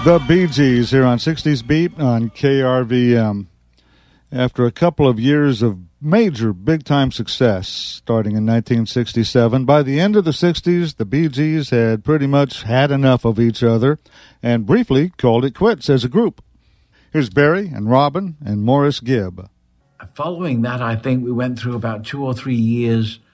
The Bee Gees here on 60s Beat on KRVM. After a couple of years of major big-time success, starting in 1967, by the end of the 60s, the Bee Gees had pretty much had enough of each other and briefly called it quits as a group. Here's Barry and Robin and Morris Gibb. Following that, I think we went through about 2 or 3 years